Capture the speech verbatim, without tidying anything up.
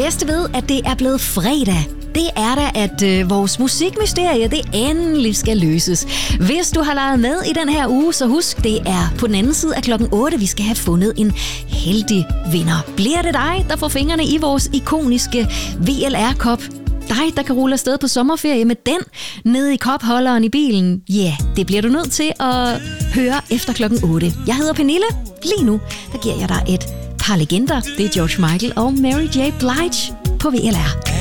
bedste ved, at det er blevet fredag, det er da, at øh, vores musikmysterie, det endelig skal løses. Hvis du har leget med i den her uge, så husk, det er på den anden side af klokken otte, vi skal have fundet en heldig vinder. Bliver det dig, der får fingrene i vores ikoniske V L R-kop? Dig, der kan rulle afsted på sommerferie med den nede i kopholderen i bilen? Ja, yeah, det bliver du nødt til at høre efter klokken otte. Jeg hedder Pernille. Lige nu, der giver jeg dig et par legender. Det er George Michael og Mary J. Blige på V L R.